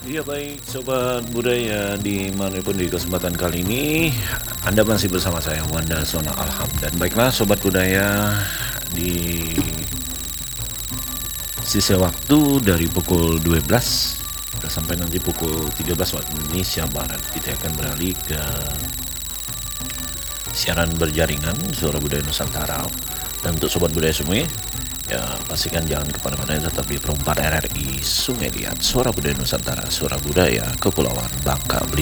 Iya baik Sobat Budaya dimanapun di kesempatan kali ini Anda masih bersama saya Wanda Sona Alham. Dan baiklah Sobat Budaya, di sisa waktu dari pukul 12 sampai nanti pukul 13 waktu Indonesia Barat, kita akan beralih ke siaran berjaringan Suara Budaya Nusantara. Dan untuk Sobat Budaya semua, ya pastikan jangan kemana-mana, tetap di Perempat RRI Sungai Liat, Suara Budaya Nusantara, Suara Budaya Kepulauan Bangka Belitung.